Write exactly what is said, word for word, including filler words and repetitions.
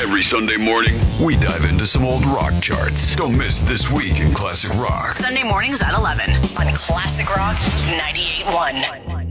Every Sunday morning, we dive into some old rock charts. Don't miss This Week in Classic Rock. Sunday mornings at eleven on Classic Rock ninety-eight point one.